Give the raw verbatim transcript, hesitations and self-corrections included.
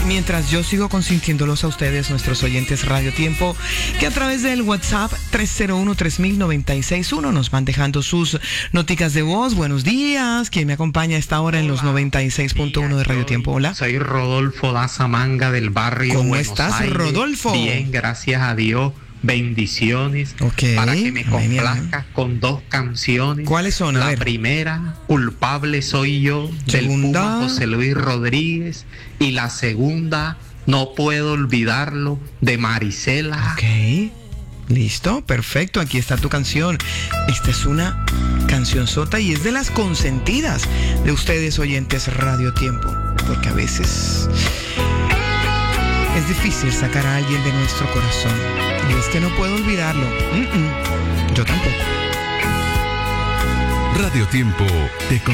Mientras yo sigo consintiéndolos a ustedes, nuestros oyentes Radio Tiempo, que a través del WhatsApp tres cero uno, tres mil, noventa y seis uno nos van dejando sus noticas de voz. Buenos días. ¿Quién me acompaña a esta hora en los noventa y seis punto uno de Radio Tiempo? Hola. Soy Rodolfo Daza Manga del barrio ¿Cómo Buenos estás, Aires. Rodolfo? Bien, gracias a Dios. Bendiciones. Ok, para que me amén, complazcas amén. con dos canciones. ¿Cuáles son? A La ver. primera, Culpable soy yo, Segunda. del Puma José Luis Rodríguez. Y la segunda, No puedo olvidarlo, de Marisela. Ok. Listo, perfecto, aquí está tu canción. Esta es una canción sota y es de las consentidas de ustedes, oyentes Radio Tiempo, porque a veces es difícil sacar a alguien de nuestro corazón, y es que no puedo olvidarlo. Mm-mm. Yo tampoco. Radio Tiempo te